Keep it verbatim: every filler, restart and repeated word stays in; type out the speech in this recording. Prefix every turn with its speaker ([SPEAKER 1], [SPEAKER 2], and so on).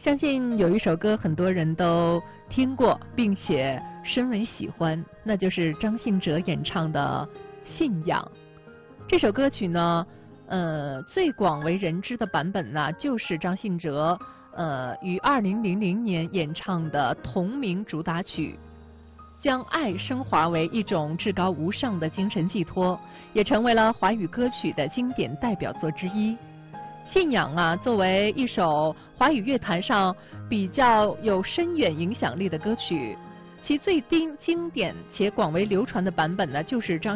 [SPEAKER 1] 相信有一首歌很多人都听过，并且深为喜欢，那就是张信哲演唱的《信仰》。这首歌曲呢，呃，最广为人知的版本呢，就是张信哲呃于二零零零年演唱的同名主打曲。将爱升华为一种至高无上的精神寄托，也成为了华语歌曲的经典代表作之一。信仰啊，作为一首华语乐坛上比较有深远影响力的歌曲，其最经经典且广为流传的版本呢，就是张